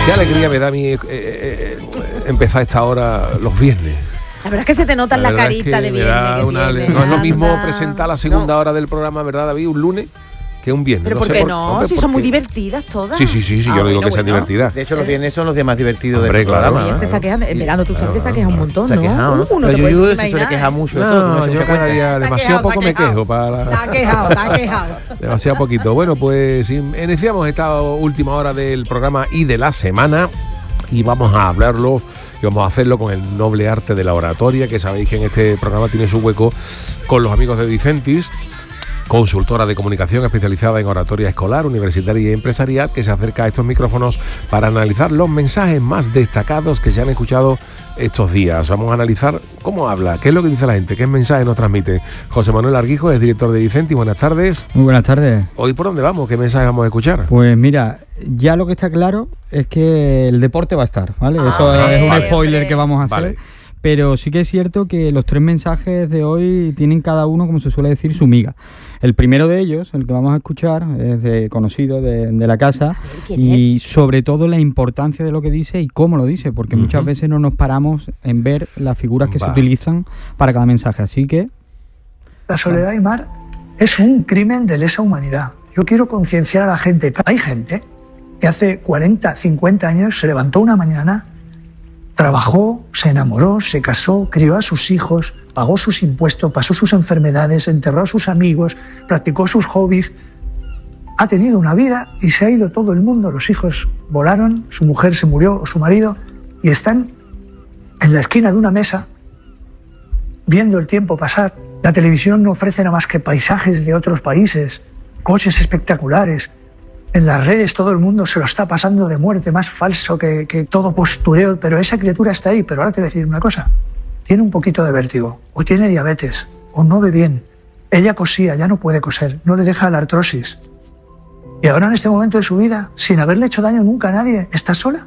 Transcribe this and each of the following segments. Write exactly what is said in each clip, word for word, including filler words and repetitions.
Qué alegría me da a mí eh, eh, empezar esta hora los viernes. La verdad es que se te nota en la, la carita de viernes que una, tiene, no es lo mismo anda. presentar la segunda no. hora del programa, ¿verdad, David? Un lunes que un viernes. Pero no ¿por sé qué por, no? hombre, Si porque... son muy divertidas todas. Sí, sí, sí, sí ah, yo no digo bueno, que sean bueno. divertidas. De hecho, los viernes son los días más divertidos hombre, de este claro, programa. Y se está quejando. En verano tú sabes que se queja un montón, se ¿no? ha quejado, ¿no? Uh, no Pero te Yuyu puedes se suele imaginar. quejar mucho. No, todo, yo cada día demasiado poco me quejo para... Está quejado, está quejado. Demasiado poquito. Bueno, pues iniciamos esta última hora del programa y de la semana y vamos a hablarlo y vamos a hacerlo con el noble arte de la oratoria, que sabéis que en este programa tiene su hueco con los amigos de Dicentis, consultora de comunicación especializada en oratoria escolar, universitaria y empresarial, que se acerca a estos micrófonos para analizar los mensajes más destacados que se han escuchado estos días. Vamos a analizar cómo habla, qué es lo que dice la gente, qué mensaje nos transmite. José Manuel Arguijo es director de Dicentis. Buenas tardes. Muy buenas tardes. ¿Hoy por dónde vamos? ¿Qué mensaje vamos a escuchar? Pues mira, ya lo que está claro es que el deporte va a estar, ¿vale? Ah, Eso vale, es un vale, spoiler vale. que vamos a hacer. Vale. Pero sí que es cierto que los tres mensajes de hoy tienen cada uno, como se suele decir, su miga. El primero de ellos, el que vamos a escuchar, es de conocido de, de la casa, ¿Quién y es? sobre todo la importancia de lo que dice y cómo lo dice, porque Uh-huh. muchas veces no nos paramos en ver las figuras que Va. se utilizan para cada mensaje. Así que... La soledad, Aymar, es un crimen de lesa humanidad. Yo quiero concienciar a la gente. Hay gente que hace cuarenta, cincuenta años se levantó una mañana, trabajó, se enamoró, se casó, crió a sus hijos, pagó sus impuestos, pasó sus enfermedades, enterró a sus amigos, practicó sus hobbies, ha tenido una vida y se ha ido todo el mundo. Los hijos volaron, su mujer se murió, o su marido, y están en la esquina de una mesa viendo el tiempo pasar. La televisión no ofrece nada más que paisajes de otros países, coches espectaculares. En las redes todo el mundo se lo está pasando de muerte, más falso que, que todo postureo, pero esa criatura está ahí. Pero ahora te voy a decir una cosa, tiene un poquito de vértigo, o tiene diabetes, o no ve bien. Ella cosía, ya no puede coser, no le deja la artrosis. Y ahora en este momento de su vida, sin haberle hecho daño nunca a nadie, ¿está sola?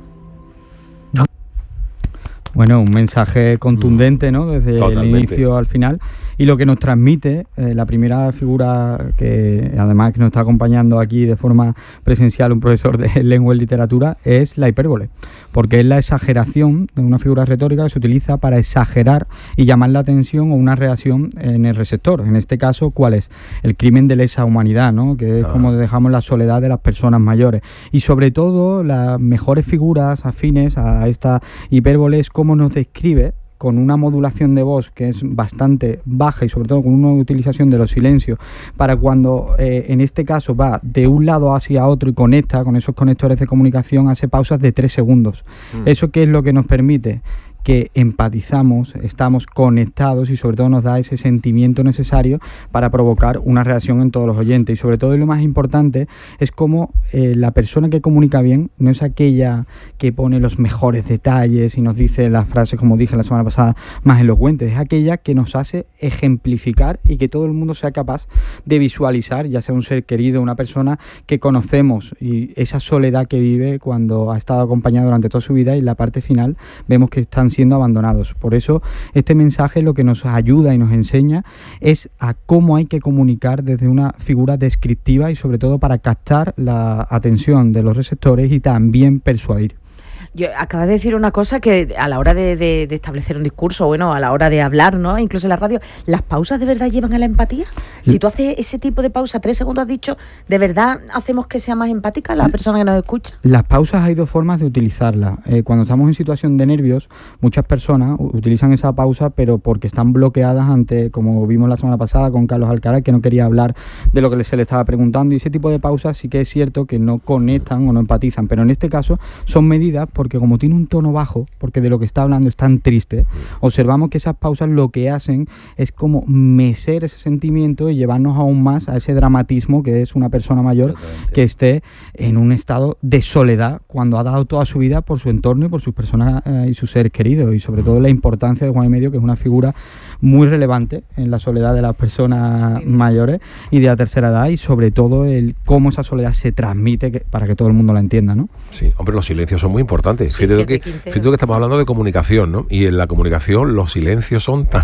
Bueno, un mensaje contundente, ¿no? Desde Totalmente. el inicio al final. Y lo que nos transmite, eh, la primera figura que además que nos está acompañando aquí de forma presencial, un profesor de lengua y literatura, es la hipérbole. Porque es la exageración de una figura retórica que se utiliza para exagerar y llamar la atención o una reacción en el receptor. En este caso, ¿cuál es? El crimen de lesa humanidad, ¿no? Que es Ah. como dejamos la soledad de las personas mayores. Y sobre todo, las mejores figuras afines a esta hipérbole es cómo nos describe con una modulación de voz que es bastante baja y sobre todo con una utilización de los silencios para cuando eh, en este caso va de un lado hacia otro y conecta con esos conectores de comunicación, hace pausas de tres segundos. Mm. ¿Eso qué es lo que nos permite? Que empatizamos, estamos conectados y sobre todo nos da ese sentimiento necesario para provocar una reacción en todos los oyentes. Y sobre todo, y lo más importante, es cómo eh, la persona que comunica bien no es aquella que pone los mejores detalles y nos dice las frases, como dije la semana pasada, más elocuentes. Es aquella que nos hace ejemplificar y que todo el mundo sea capaz de visualizar, ya sea un ser querido, una persona que conocemos, y esa soledad que vive cuando ha estado acompañado durante toda su vida, y en la parte final vemos que están siendo abandonados. Por eso este mensaje lo que nos ayuda y nos enseña es a cómo hay que comunicar desde una figura descriptiva y sobre todo para captar la atención de los receptores y también persuadir. Yo acabas de decir una cosa que a la hora de, de, de establecer un discurso, bueno, a la hora de hablar, ¿no? Incluso en la radio, ¿las pausas de verdad llevan a la empatía? Si tú haces ese tipo de pausa, tres segundos has dicho, ¿de verdad hacemos que sea más empática la persona que nos escucha? Las pausas hay dos formas de utilizarlas. Eh, cuando estamos en situación de nervios, muchas personas utilizan esa pausa, pero porque están bloqueadas ante, como vimos la semana pasada con Carlos Alcaraz, que no quería hablar de lo que se le estaba preguntando, y ese tipo de pausas sí que es cierto que no conectan o no empatizan, pero en este caso son medidas porque como tiene un tono bajo, porque de lo que está hablando es tan triste, observamos que esas pausas lo que hacen es como mecer ese sentimiento y llevarnos aún más a ese dramatismo que es una persona mayor que esté en un estado de soledad cuando ha dado toda su vida por su entorno y por sus personas eh, y sus seres queridos, y sobre todo la importancia de Juan y Medio, que es una figura muy relevante en la soledad de las personas mayores y de la tercera edad, y sobre todo el cómo esa soledad se transmite que, para que todo el mundo la entienda, ¿no? Sí, hombre, los silencios son muy importantes. Sí, fíjate, que, fíjate que estamos hablando de comunicación, ¿no? Y en la comunicación los silencios son tan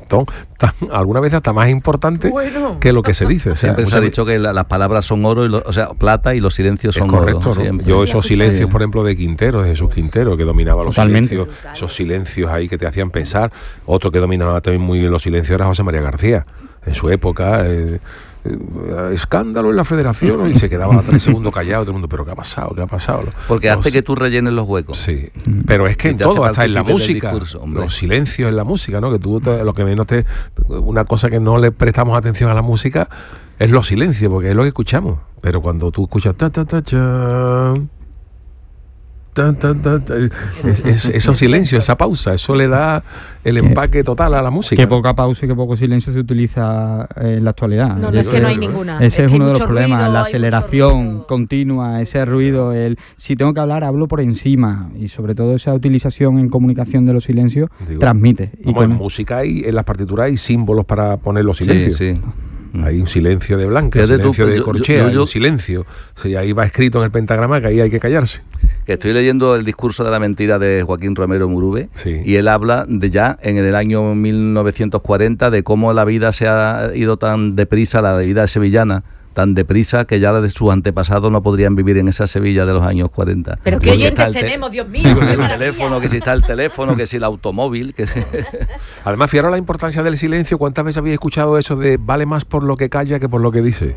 Son tan, alguna vez hasta más importante Bueno. que lo que se dice. O sea, Siempre se ha muchas dicho que la- las palabras son oro, y lo- o sea, plata, y los silencios Es son correcto, oro. ¿no? Siempre. Yo esos Sí. silencios, por ejemplo, de Quintero, de Jesús Quintero, que dominaba los Totalmente. silencios, esos silencios ahí que te hacían pensar. Otro que dominaba también muy bien los silencios era José María García. En su época, eh, eh, escándalo en la federación, ¿no? Y se quedaba tres segundos callado, todo el mundo, pero ¿qué ha pasado? ¿Qué ha pasado? Porque Los- hace que tú rellenes los huecos. Sí, pero es que Y en te hace todo, hasta en la partícipe del música, discurso, hombre. los silencios en la música, ¿no? Que tú, te- lo que menos te... Una cosa que no le prestamos atención a la música es los silencios, porque es lo que escuchamos. Pero cuando tú escuchas... Ta, ta, ta, chan, ta, ta, ta, ta, es- es- esos silencios, esa pausa, eso le da el empaque total a la música. Qué poca pausa y qué poco silencio se utiliza en la actualidad. No, no, Y es que no hay Ese- ninguna. Ese es, que hay uno de los mucho problemas, ruido, la hay mucho aceleración ruido. continua, ese ruido, el si tengo que hablar, hablo por encima, y sobre todo esa utilización en comunicación de los silencios Digo, transmite. Y Vamos, en con- música hay, en las partituras hay símbolos para poner los Sí, silencios. sí. Hay un silencio de Blanca, Fíjate tú, silencio de yo- Corchea, yo- yo- hay un silencio. Sí, ahí va escrito en el pentagrama que ahí hay que callarse. Que estoy leyendo el discurso de la mentira de Joaquín Romero Murube, Sí. y él habla de ya en el año mil novecientos cuarenta de cómo la vida se ha ido tan deprisa, la vida sevillana, tan deprisa que ya de sus antepasados no podrían vivir en esa Sevilla de los años cuarenta. Pero qué Porque está oyentes el te- tenemos, Dios mío. Digo, qué el maravilla. teléfono, que si está el teléfono, que si el automóvil, que si... Además, fijaros la importancia del silencio. ¿Cuántas veces habéis escuchado eso de vale más por lo que calla que por lo que dice?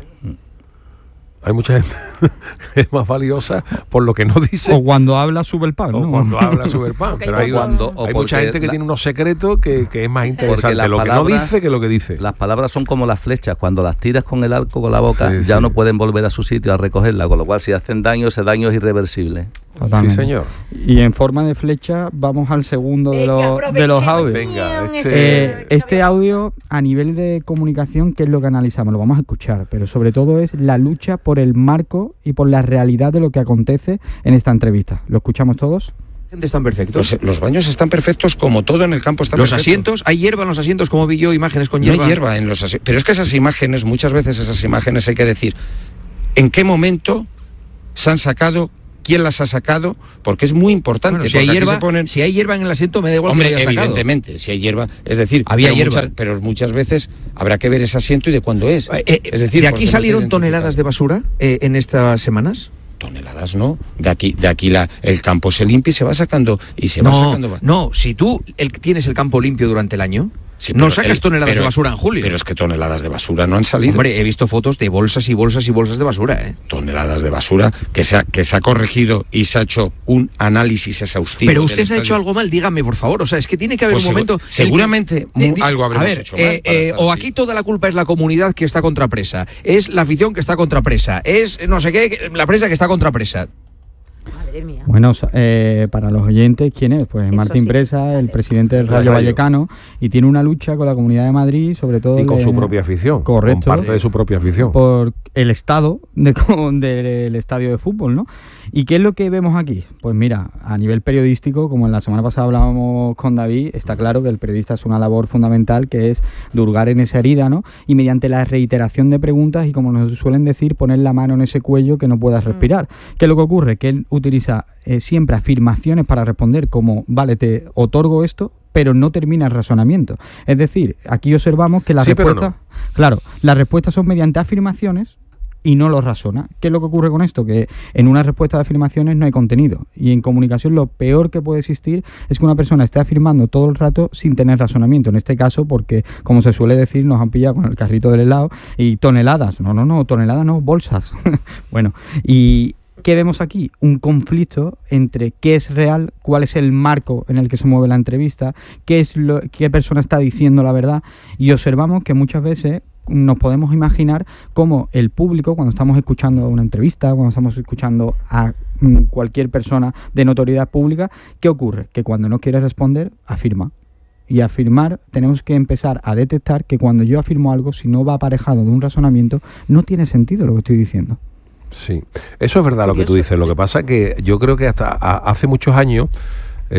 Hay mucha gente que es más valiosa por lo que no dice. O cuando habla sube el pan, O ¿no? cuando habla sobre pan. Porque Pero hay hay, cuando- o hay porque mucha gente que la- tiene unos secretos que, que es más interesante las lo que no palabras- dice que lo que dice. Las palabras son como las flechas, cuando las tiras con el arco, con la boca, Sí, ya sí. no pueden volver a su sitio a recogerla, con lo cual si hacen daño, ese daño es irreversible. Totalmente. Sí, señor. Y en forma de flecha vamos al segundo de Venga, los, de los aprovechemos. audios. Venga, Ese- este- Eh, este audio a nivel de comunicación, ¿qué es lo que analizamos? Lo vamos a escuchar, pero sobre todo es la lucha por el marco y por la realidad de lo que acontece en esta entrevista. ¿Lo escuchamos todos? Están perfectos. Los, los baños están perfectos como todo en el campo está Los perfecto. asientos, hay hierba en los asientos, como vi yo, imágenes con No hierba. hay hierba en los asientos. Pero es que esas imágenes, muchas veces esas imágenes hay que decir en qué momento se han sacado, quién las ha sacado, porque es muy importante. Bueno, si hay porque aquí hierba, se ponen- si hay hierba en el asiento, me da igual Hombre, que lo haya sacado. evidentemente, si hay hierba, es decir, Había pero hierba. Muchas, pero muchas veces habrá que ver ese asiento y de cuándo es. Eh, eh, es decir, ¿de porque aquí no está salieron identificado. toneladas de basura eh, en estas semanas? Toneladas no, de aquí, de aquí la, el campo se limpia y se va sacando y se va No, sacando. no, si tú el, tienes el campo limpio durante el año, Sí, no pero sacas el- toneladas pero- de basura en julio. Pero es que toneladas de basura no han salido. Hombre, he visto fotos de bolsas y bolsas y bolsas de basura, ¿eh? Toneladas de basura que se ha, que se ha corregido y se ha hecho un análisis exhaustivo. Pero del usted ha estadio. hecho algo mal, dígame, por favor. O sea, es que tiene que haber Pues un segu- momento... en el que- seguramente mu- Di- di- algo habremos a ver, hecho mal eh, para eh, estar o así. aquí toda la culpa es la comunidad que está contra presa, es la afición que está contra presa, es no sé qué, la prensa que está contra presa. Madre mía. Bueno, sa- eh, para los oyentes, ¿quién es? Pues Eso Martín sí. Presa, el presidente del Del Rayo Rayo. Vallecano, y tiene una lucha con la Comunidad de Madrid, sobre todo Y con de- su propia afición. Correcto. Con parte de su propia afición. por el estado de, con- del estadio de fútbol, ¿no? ¿Y qué es lo que vemos aquí? Pues mira, a nivel periodístico, como en la semana pasada hablábamos con David, está claro que el periodista es una labor fundamental, que es hurgar en esa herida, ¿no? Y mediante la reiteración de preguntas y, como nos suelen decir, poner la mano en ese cuello que no puedas respirar. ¿Qué es lo que ocurre? Que él utiliza eh, siempre afirmaciones para responder como, vale, te otorgo esto, pero no termina el razonamiento. Es decir, aquí observamos que las Sí, pero respuestas, claro, las respuestas son mediante afirmaciones y no lo razona. ¿Qué es lo que ocurre con esto? Que en una respuesta de afirmaciones no hay contenido. Y en comunicación lo peor que puede existir es que una persona esté afirmando todo el rato sin tener razonamiento. En este caso, porque, como se suele decir, nos han pillado con el carrito del helado y toneladas. No, no, no, toneladas no, bolsas. Bueno, y ¿qué vemos aquí? Un conflicto entre qué es real, cuál es el marco en el que se mueve la entrevista, qué es lo, qué persona está diciendo la verdad, y observamos que muchas veces nos podemos imaginar cómo el público, cuando estamos escuchando una entrevista, cuando estamos escuchando a mm, cualquier persona de notoriedad pública, ¿qué ocurre? Que cuando no quiere responder, afirma. Y afirmar, tenemos que empezar a detectar que cuando yo afirmo algo, si no va aparejado de un razonamiento, no tiene sentido lo que estoy diciendo. Sí, eso es verdad lo que tú Curioso. dices. Lo que pasa es que yo creo que hasta a- hace muchos años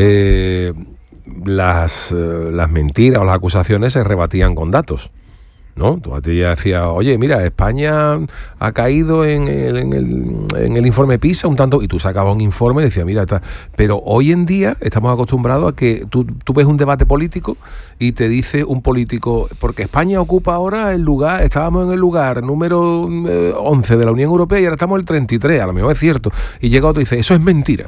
eh, las, eh, las mentiras o las acusaciones se rebatían con datos. ¿no? Tú a ti ya decías, oye, mira, España ha caído en el, en, el, en el informe PISA un tanto, y tú sacabas un informe y decías, mira, está. Pero hoy en día estamos acostumbrados a que tú, tú ves un debate político y te dice un político, porque España ocupa ahora el lugar, estábamos en el lugar número eh, once de la Unión Europea y ahora estamos en el treinta y tres, a lo mejor es cierto, y llega otro y dice, eso es mentira.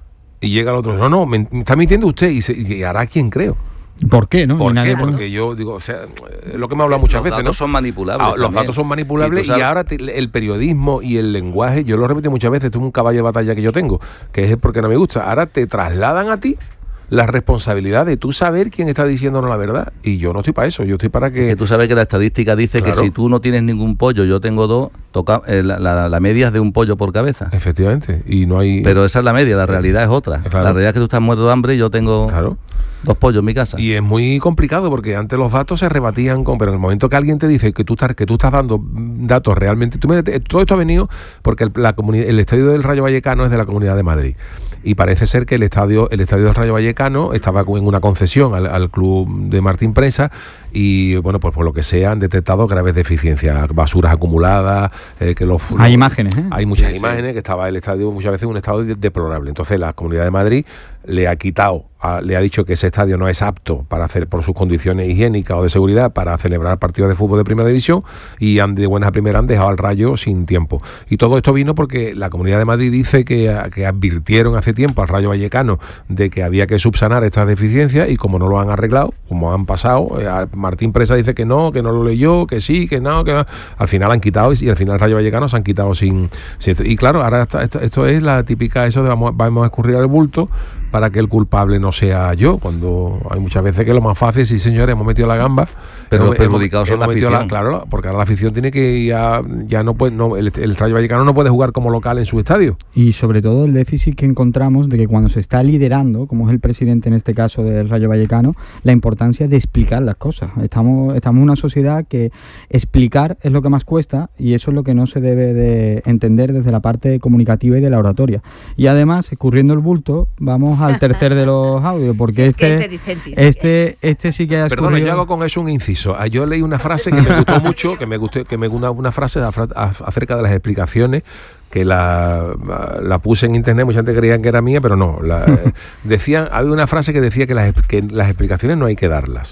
Y llega el otro, no, no, me, me está mintiendo usted, y, se, y hará quien creo. ¿Por qué, no? ¿Por Nadie- qué? Porque yo digo, o sea, lo que me ha hablado muchas los veces, datos ¿no? son manipulables Ah, los también. datos son manipulables Y y, tú sabes- ahora te- el periodismo y el lenguaje, yo lo repito muchas veces, esto es un caballo de batalla que yo tengo, que es porque no me gusta. Ahora te trasladan a ti la responsabilidad de tú saber quién está diciéndonos la verdad, y yo no estoy para eso, yo estoy para que... Que tú sabes que la estadística dice Claro. que si tú no tienes ningún pollo, yo tengo dos, toca, eh, la, la, la media es de un pollo por cabeza. Efectivamente, y no hay... Pero esa es la media, la realidad es otra. Claro. La realidad es que tú estás muerto de hambre y yo tengo Claro. dos pollos en mi casa. Y es muy complicado porque antes los datos se rebatían con, pero en el momento que alguien te dice que tú estás, que tú estás dando datos realmente, tú mira, te- todo esto ha venido porque el, la comuni- el estadio del Rayo Vallecano es de la Comunidad de Madrid. Y parece ser que el estadio, el estadio del Rayo Vallecano estaba en una concesión al, al club de Martín Presa, y bueno, pues por lo que sea han detectado graves deficiencias, basuras acumuladas, eh, que los Hay imágenes, ¿eh? hay muchas Sí, sí. imágenes que estaba el estadio muchas veces en un estado de- deplorable. Entonces la Comunidad de Madrid le ha quitado, a- le ha dicho que ese estadio no es apto para hacer, por sus condiciones higiénicas o de seguridad, para celebrar partidos de fútbol de primera división, y han, de buenas a primeras han dejado al Rayo sin tiempo. Y todo esto vino porque la Comunidad de Madrid dice que, que advirtieron hace tiempo al Rayo Vallecano de que había que subsanar estas deficiencias, y como no lo han arreglado, como han pasado, eh, Martín Presa dice que no, que no lo leyó, que sí, que no, que no. Al final han quitado, y al final el Rayo Vallecano se han quitado sin... sin esto. Y claro, ahora está- esto, esto es la típica, eso de vamos, vamos a escurrir al bulto para que el culpable no sea yo, cuando hay muchas veces que lo más fácil, sí señores, hemos metido la gamba, Pero hemos- los perjudicados hemos son la metido afición. claro, porque ahora la afición tiene que ya, ya no puede, no, el, el Rayo Vallecano no puede jugar como local en su estadio. Y sobre todo el déficit que encontramos de que cuando se está liderando, como es el presidente en este caso del Rayo Vallecano, la importancia de explicar las cosas. Estamos, estamos en una sociedad que explicar es lo que más cuesta, y eso es lo que no se debe de entender desde la parte comunicativa y de la oratoria. Y además, escurriendo el bulto, vamos al tercer de los audios, porque Si es que este, es de Dicentis, este, este sí que ha Perdona, escurrido- yo hago con eso un inciso. Ah, Yo leí una frase que me gustó mucho, que me gustó, que me una, una frase a- a- acerca de las explicaciones, que la, la puse en internet, mucha gente creía que era mía, pero no. La, eh, decían, había una frase que decía que las, que las explicaciones no hay que darlas,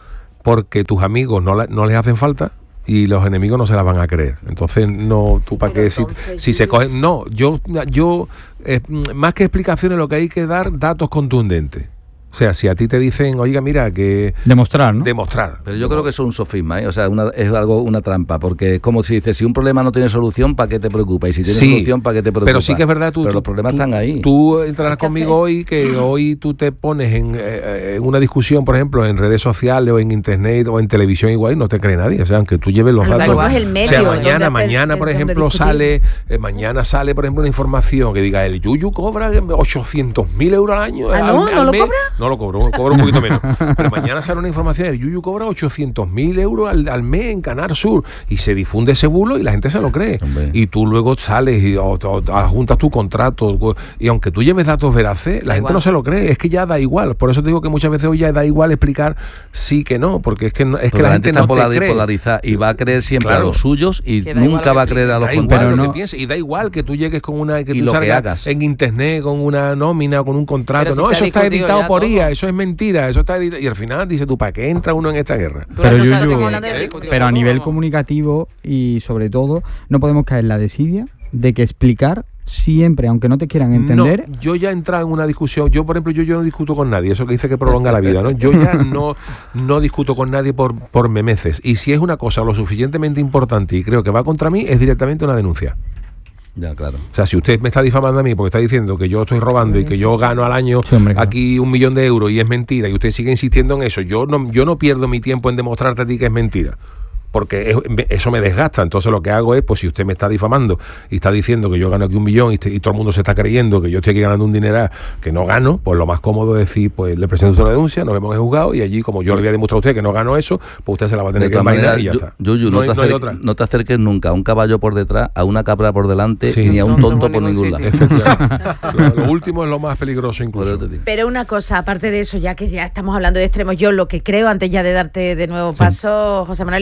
porque tus amigos no, la- no les hacen falta y los enemigos no se las van a creer. Entonces, no, tú para Pero qué, si, entonces, si se Yuyu- cogen, no, yo, yo eh, más que explicaciones, lo que hay que dar, datos contundentes. O sea, si a ti te dicen, oiga, mira, que demostrar, ¿no? demostrar. Pero yo creo que eso es un sofisma, ¿eh? O sea, una- es algo, una trampa, porque es como si dices, si un problema no tiene solución, ¿para qué te preocupa? Y si tiene Sí, solución, ¿para qué te preocupa? pero sí que es verdad, tú, Pero tú- los problemas tú- están ahí. Tú entrarás ¿Qué conmigo hacer? hoy, que hoy tú te pones en, eh, en una discusión, por ejemplo, en redes sociales o en internet o en televisión, igual, y no te cree nadie. O sea, aunque tú lleves los Da datos. igual, es el medio o sea, donde mañana, hacer- mañana, por donde ejemplo, discutir. sale, eh, mañana sale, por ejemplo, una información que diga, el Yuyu cobra ochocientos mil euros al año. ¿Ah, al- no? al ¿No lo mes. cobra? No lo cobro, cobro un poquito menos. Pero mañana sale una información, el Yuyu cobra ochocientos mil euros al, al mes en Canal Sur, y se difunde ese bulo y la gente se lo cree. Hombre. Y tú luego sales y o, o, adjuntas tu contrato, y aunque tú lleves datos veraces, la Da gente igual. no se lo cree, es que ya da igual. Por eso te digo que muchas veces hoy ya da igual explicar sí que no, porque es que, no, es que Porque la gente está no te polari- cree. polarizada y va a creer siempre Claro. a los suyos y Que da igual nunca lo va a que creer a los Da igual contrarios. lo que no. pienses, y da igual que tú llegues con una que Y tú lo que salgas hagas. en internet con una nómina, con un contrato. Pero si No, se eso ha está discutido editado ya por todo. I A, eso es mentira, eso está editado. Y al final dices tú, ¿para qué entra uno en esta guerra? Tú Pero no sabes, Yuyu, estamos hablando de ¿eh? discutir Pero a todo, nivel vamos. comunicativo y sobre todo, no podemos caer en la desidia de que explicar siempre, aunque no te quieran entender, No, yo ya he entrado en una discusión. Yo, por ejemplo, yo, yo no discuto con nadie. Eso que dice que prolonga la vida, ¿no? Yo ya no, no discuto con nadie por, por memeces. Y si es una cosa lo suficientemente importante y creo que va contra mí, es directamente una denuncia. Ya, claro. O sea, si usted me está difamando a mí porque está diciendo que yo estoy robando y que yo gano al año Sí, hombre, claro. aquí un millón de euros y es mentira, y usted sigue insistiendo en eso, yo no, yo no pierdo mi tiempo en demostrarte a ti que es mentira, porque es- me- eso me desgasta. Entonces lo que hago es, pues si usted me está difamando y está diciendo que yo gano aquí un millón y, te- y todo el mundo se está creyendo que yo estoy aquí ganando un dineral que no gano, pues lo más cómodo es decir, pues le presento una denuncia, nos vemos en el juzgado, y allí, como yo le voy a demostrar a usted que no gano eso, pues usted se la va a tener De que todas envainar maneras, y ya Yu- está. Yuyu, no, no, hay, te no hay acerques, otra. no te acerques nunca a un caballo por detrás, a una cabra por delante, Sí. ni a un Tonto tonto por por ningún ningún lado. sitio. Efectivamente. lo, lo último es lo más peligroso Por incluso. eso te digo. Pero una cosa, aparte de eso, ya que ya estamos hablando de extremos, yo lo que creo, antes ya de darte de nuevo paso, José Manuel, es que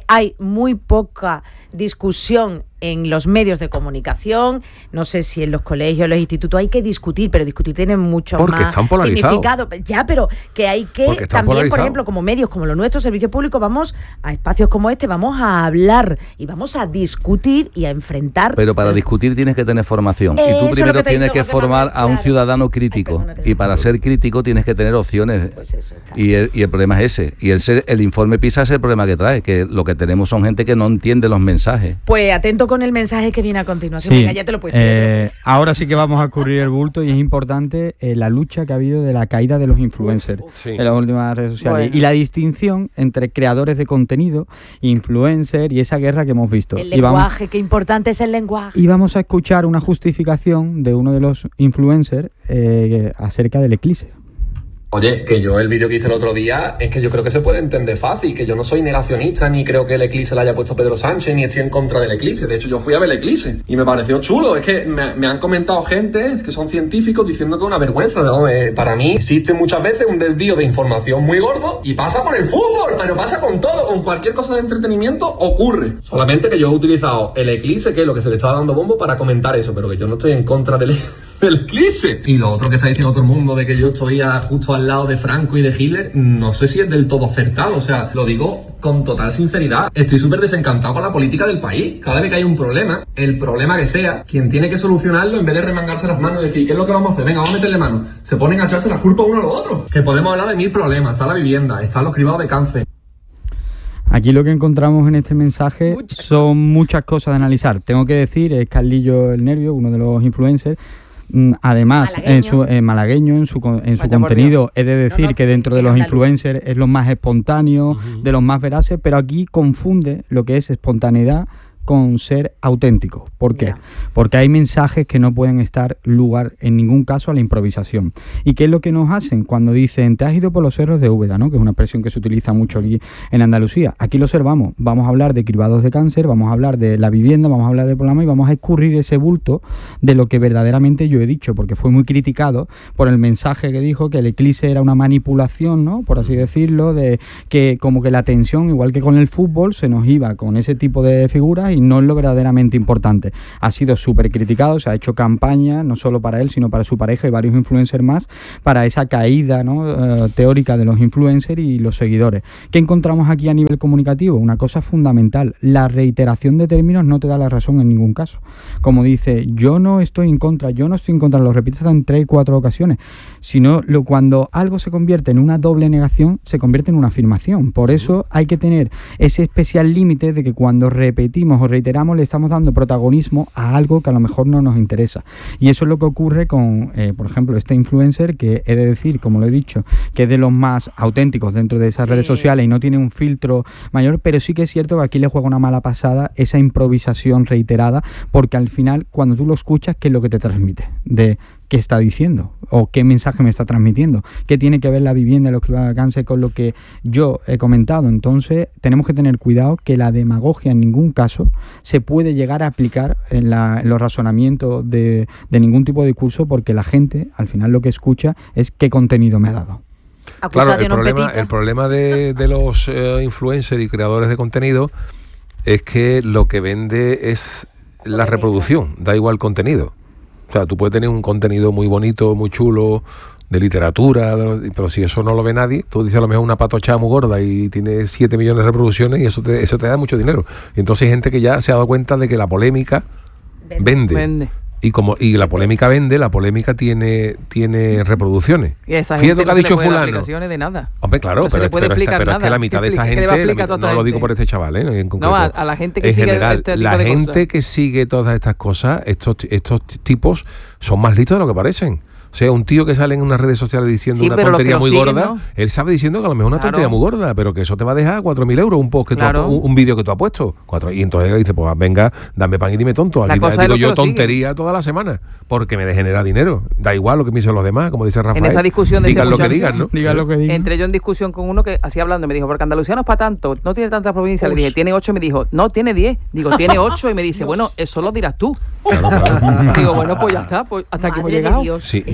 hay muy poca discusión en los medios de comunicación, no sé si en los colegios, en los institutos hay que discutir, pero discutir tiene mucho Porque más significado. Ya, pero que hay que también, por ejemplo, como medios como los nuestros, servicios públicos, vamos a espacios como este, vamos a hablar y vamos a discutir y a enfrentar. Pero para discutir tienes que tener formación. Eh, y tú primero que tienes que formar Manuel, a un claro. ciudadano crítico. Ay, perdona, y para ser crítico tienes que tener opciones. Pues eso está. Y, el, y el problema es ese. Y el, el informe PISA es el problema que trae, que lo que tenemos son gente que no entiende los mensajes. Pues atento con el mensaje que viene a continuación. Sí. Venga, ya te lo he puesto. Eh, ya te lo he puesto. Ahora sí que vamos a cubrir el bulto y es importante eh, la lucha que ha habido de la caída de los influencers uf, sí. en las últimas redes sociales bueno. y la distinción entre creadores de contenido, influencers y esa guerra que hemos visto. El lenguaje, qué importante es el lenguaje. Y vamos a escuchar una justificación de uno de los influencers eh, acerca del eclipse. Oye, que yo el vídeo que hice el otro día es que yo creo que se puede entender fácil, que yo no soy negacionista, ni creo que el eclipse lo haya puesto Pedro Sánchez, ni estoy en contra del eclipse. De hecho, yo fui a ver el eclipse y me pareció chulo. Es que me, me han comentado gente que son científicos diciendo que es una vergüenza, ¿no? Eh, para mí existe muchas veces un desvío de información muy gordo y pasa por el fútbol, pero pasa con todo, con cualquier cosa de entretenimiento ocurre. Solamente que yo he utilizado el eclipse, que es lo que se le estaba dando bombo, para comentar eso, pero que yo no estoy en contra del del eclipse. Y lo otro que está diciendo todo el mundo de que yo estoy a, justo al lado de Franco y de Hitler, no sé si es del todo acertado. O sea, lo digo con total sinceridad. Estoy súper desencantado con la política del país. Cada vez que hay un problema, el problema que sea, quien tiene que solucionarlo, en vez de remangarse las manos y decir, ¿qué es lo que vamos a hacer? Venga, vamos a meterle mano. Se ponen a echarse las culpas uno a los otros. Que podemos hablar de mil problemas. Está la vivienda, están los cribados de cáncer. Aquí lo que encontramos en este mensaje muchas son cosas. muchas cosas de analizar. Tengo que decir, es Carlillo el Nervio, uno de los influencers. Además, malagueño. en su eh, malagueño, en su, en su contenido, he de decir no, no, que dentro de los influencers es lo más espontáneo, uh-huh. de los más veraces, pero aquí confunde lo que es espontaneidad con ser auténtico. ¿Por qué? Yeah. Porque hay mensajes que no pueden estar lugar en ningún caso a la improvisación. ¿Y qué es lo que nos hacen cuando dicen te has ido por los cerros de Úbeda, ¿no? Que es una expresión que se utiliza mucho aquí en Andalucía? Aquí lo observamos. Vamos a hablar de cribados de cáncer, vamos a hablar de la vivienda, vamos a hablar de problemas y vamos a escurrir ese bulto de lo que verdaderamente yo he dicho, porque fue muy criticado por el mensaje que dijo que el eclipse era una manipulación, ¿no? Por así decirlo, de que como que la tensión, igual que con el fútbol, se nos iba con ese tipo de figuras y no es lo verdaderamente importante. Ha sido súper criticado, se ha hecho campaña, no solo para él, sino para su pareja y varios influencers más, para esa caída, ¿no? uh, teórica de los influencers y los seguidores. ¿Qué encontramos aquí a nivel comunicativo? Una cosa fundamental, la reiteración de términos no te da la razón en ningún caso. Como dice, yo no estoy en contra, yo no estoy en contra, lo repites en tres, cuatro ocasiones, sino lo, cuando algo se convierte en una doble negación, se convierte en una afirmación. Por eso hay que tener ese especial límite de que cuando repetimos o reiteramos le estamos dando protagonismo a algo que a lo mejor no nos interesa. Y eso es lo que ocurre con, eh, por ejemplo, este influencer que he de decir, como lo he dicho, que es de los más auténticos dentro de esas sí. redes sociales y no tiene un filtro mayor, pero sí que es cierto que aquí le juega una mala pasada esa improvisación reiterada, porque al final cuando tú lo escuchas, ¿qué es lo que te transmite? De qué está diciendo o qué mensaje me está transmitiendo, qué tiene que ver la vivienda y los cribados de cáncer con lo que yo he comentado. Entonces tenemos que tener cuidado que la demagogia en ningún caso se puede llegar a aplicar en, la, en los razonamientos de, de ningún tipo de discurso, porque la gente al final lo que escucha es qué contenido me ha dado. Claro, el problema, el problema de, de los eh, influencers y creadores de contenido es que lo que vende es la reproducción, da igual contenido. O sea, tú puedes tener un contenido muy bonito, muy chulo, de literatura, pero si eso no lo ve nadie, tú dices a lo mejor una patochada muy gorda y tiene siete millones de reproducciones y eso te, eso te da mucho dinero. Y entonces hay gente que ya se ha dado cuenta de que la polémica vende. vende. vende. Y como y la polémica vende, la polémica tiene tiene reproducciones. Y esa Fíjate gente lo que no ha dicho se le puede dar fulano. explicaciones de nada. Hombre, claro, no pero, se le puede pero, esta, pero es que la mitad de esta gente, la, no lo digo por este chaval, ¿eh? En concreto, no, a, a la gente que en sigue general, este tipo la de gente cosas. que sigue todas estas cosas, estos estos tipos son más listos de lo que parecen. O sea, un tío que sale en unas redes sociales diciendo sí, una tontería muy siguen, gorda, ¿no? Él sabe diciendo que a lo mejor una claro. tontería muy gorda, pero que eso te va a dejar cuatro mil euros un post que claro. tú, un, un vídeo que tú has puesto. Cuatro, y entonces él dice, pues venga, dame pan y dime tonto. Aquí te digo yo tontería sigue. toda la semana, porque me degenera dinero. Da igual lo que me dicen los demás, como dice Rafael. En esa discusión de digan lo que digan, ¿no? Digan lo que digan. Entré yo en discusión con uno que así hablando, me dijo, porque Andalucía no es para tanto, no tiene tantas provincias. Uy. Le dije, tiene ocho, y me dijo, no, tiene diez. Digo, tiene ocho, y me dice, bueno, eso lo dirás tú. Claro, claro. Digo, bueno, pues ya está, pues hasta aquí hemos llegado. Sí, es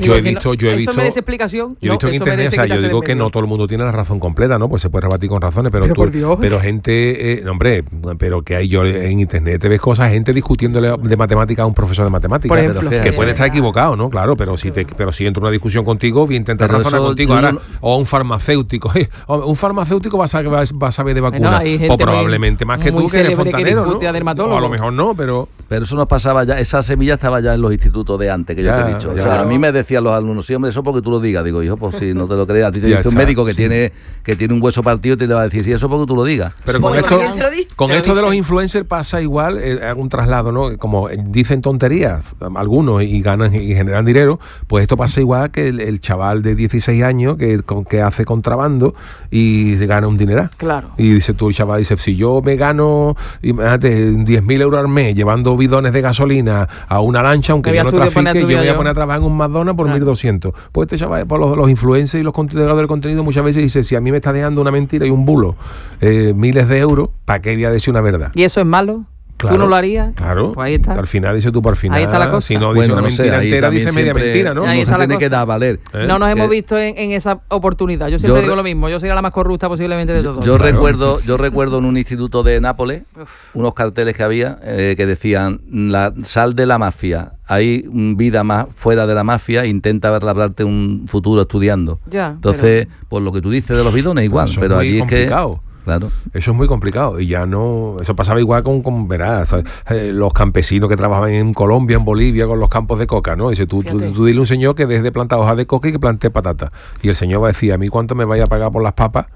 yo he visto, yo he eso visto, merece explicación. Yo he visto no, en eso internet, o merece sea, yo quitarse digo de que medio. no todo el mundo tiene la razón completa, ¿no? Pues se puede rebatir con razones, pero Pero tú, por Dios. pero gente, eh, no, hombre, pero que hay yo en internet te ves cosas, gente discutiéndole de matemáticas a un profesor de matemáticas, Por ejemplo, que que puede estar equivocado, ¿no? Claro, pero si te, pero si entra una discusión contigo, bien intentar Pero razonar eso contigo yo ahora, no- o un farmacéutico, eh, o un farmacéutico va a saber, va a saber de Bueno, vacunas, hay o gente probablemente muy- más que muy tú que eres célebre que fontanero, discute ¿no? a dermatólogo. O a lo mejor no, pero Pero eso nos pasaba ya, esa semilla estaba ya en los institutos de antes, que yo Ya, te he dicho. O ya, sea, ya. a mí me decían los alumnos, sí, hombre, eso porque tú lo digas. Digo, hijo, pues si no te lo creas, a ti te Ya dice un está, médico que sí. tiene que tiene un hueso partido y te le va a decir, sí, eso porque tú lo digas. Pero con Bueno, esto, ¿quién se lo dice? con Te lo esto de los dice. influencers pasa igual, eh, hago un traslado, ¿no? Como eh, dicen tonterías um, algunos y ganan y generan dinero, pues esto pasa igual que el, el chaval de dieciséis años que, con, que hace contrabando y se gana un dineral. Claro. Y dice tú, el chaval dice, si yo me gano, imagínate, diez mil euros al mes llevando bidones de gasolina a una lancha, aunque Me yo voy no a estudiar, poner a trafique, yo me voy a estudiar poner a trabajar en un McDonald's por Claro. mil doscientos. Pues este chaval, por los, los influencers y los creadores del contenido muchas veces dice, si a mí me está dejando una mentira y un bulo, eh, miles de euros, ¿para qué voy a decir una verdad? ¿Y eso es malo? Claro, ¿Tú no lo harías? Claro. Pues ahí está. Al final dice tú por final. Ahí está la cosa. Si no dice Bueno, una no sé, mentira ahí entera, también dice media siempre mentira, ¿no? Ahí uno está se la tiene cosa. que dar a valer. ¿Eh? No nos hemos Eh, visto en, en esa oportunidad. Yo siempre yo digo re- lo mismo. Yo sería la más corrupta posiblemente de todos. Yo Claro. recuerdo, yo recuerdo en un instituto de Nápoles unos carteles que había eh, que decían la sal de la mafia. Hay mm, vida más fuera de la mafia, intenta labrarte un futuro estudiando. Ya, Entonces, por lo que tú dices de los bidones igual, Eso es pero muy allí es que complicado. claro. Eso es muy complicado y ya no. Eso pasaba igual con, con verás, eh, los campesinos que trabajaban en Colombia, en Bolivia, con los campos de coca, ¿no? Dice, tú, tú, Fíjate. tú dile a un señor que deje de plantar hojas de coca y que plantee patatas. Y el señor va a decir, ¿a mí cuánto me vaya a pagar por las papas?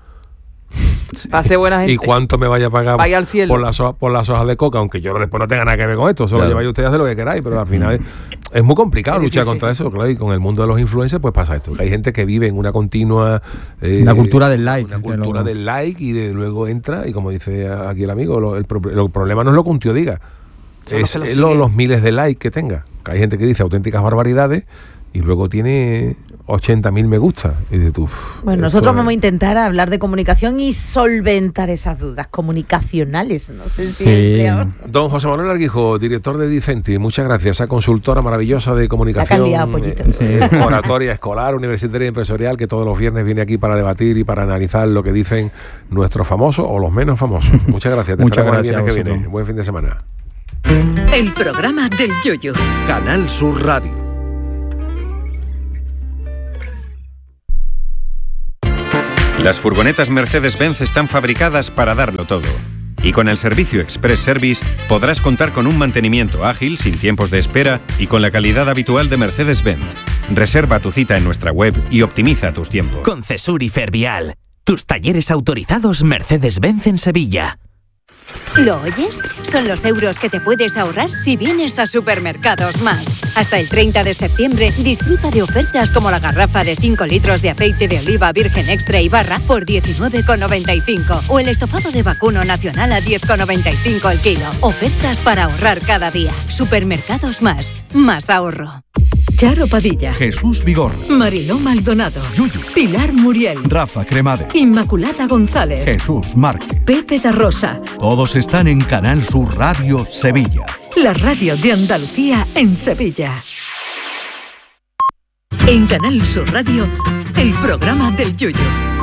Va a ser buena gente. ¿Y cuánto me vaya a pagar Vaya al cielo. por las, hojas- por las hojas de coca? Aunque yo después no tenga nada que ver con esto, solo Claro. lleváis ustedes a hacer lo que queráis, pero al final es, es muy complicado Es luchar difícil. contra eso, claro, y con el mundo de los influencers pues pasa esto, que hay gente que vive en una continua... eh, Una cultura del like, Una que cultura lo- del like y de luego entra, y como dice aquí el amigo, lo, el, pro- el problema no es lo que un tío diga, Son los es que lo es lo- siguen. los miles de likes que tenga. Que hay gente que dice auténticas barbaridades y luego tiene ochenta mil me gusta. Y dices tú, "Uf, Bueno, esto nosotros es-". vamos a intentar hablar de comunicación y solventar esas dudas comunicacionales. No sé si Sí. he empleado. Don José Manuel Arguijo, director de Dicenti, muchas gracias. Esa consultora maravillosa de comunicación, liado, pollito. eh, eh, oratoria escolar, universitaria y empresarial, que todos los viernes viene aquí para debatir y para analizar lo que dicen nuestros famosos o los menos famosos. Muchas gracias. Te Muchas esperamos el gracias viernes a que viene. vosotros. Buen fin de semana. El programa del Yoyo. Canal Sur Radio. Las furgonetas Mercedes-Benz están fabricadas para darlo todo. Y con el servicio Express Service podrás contar con un mantenimiento ágil, sin tiempos de espera y con la calidad habitual de Mercedes-Benz. Reserva tu cita en nuestra web y optimiza tus tiempos. Con Cesur y Fervial, tus talleres autorizados Mercedes-Benz en Sevilla. ¿Lo oyes? Son los euros que te puedes ahorrar si vienes a Supermercados Más. Hasta el treinta de septiembre disfruta de ofertas como la garrafa de cinco litros de aceite de oliva virgen extra y barra por diecinueve con noventa y cinco o el estofado de vacuno nacional a diez con noventa y cinco el kilo. Ofertas para ahorrar cada día. Supermercados Más. Más ahorro. Charo Padilla, Jesús Vigor. Mariló Maldonado, Yuyu. Pilar Muriel, Rafa Cremade. Inmaculada González, Jesús Márquez. Pepe da Rosa. Todos están en Canal Sur Radio Sevilla. La radio de Andalucía en Sevilla. En Canal Sur Radio, el programa del Yoyo.